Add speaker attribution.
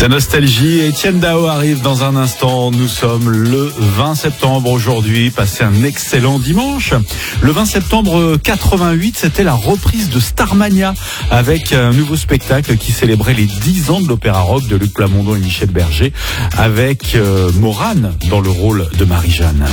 Speaker 1: Sa nostalgie, Etienne Dao arrive dans un instant. Nous sommes le 20 septembre aujourd'hui. Passez un excellent dimanche. Le 20 septembre 88, c'était la reprise de Starmania avec un nouveau spectacle qui célébrait les 10 ans de l'opéra rock de Luc Plamondon et Michel Berger avec Morane dans le rôle de Marie-Jeanne.